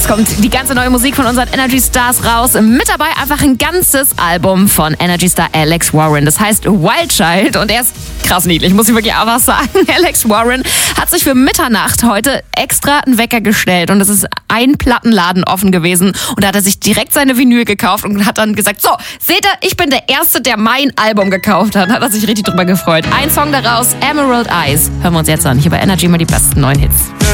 Jetzt kommt die ganze neue Musik von unseren Energy Stars raus. Mit dabei einfach ein ganzes Album von Energy Star Alex Warren. Das heißt Wild Child und er ist krass niedlich, muss ich wirklich auch was sagen. Alex Warren hat sich für Mitternacht heute extra einen Wecker gestellt und es ist ein Plattenladen offen gewesen und da hat er sich direkt seine Vinyl gekauft und hat dann gesagt, so, seht ihr, ich bin der Erste, der mein Album gekauft hat. Hat er sich richtig drüber gefreut. Ein Song daraus, Emerald Eyes. Hören wir uns jetzt an. Hier bei Energy mal die besten neuen Hits.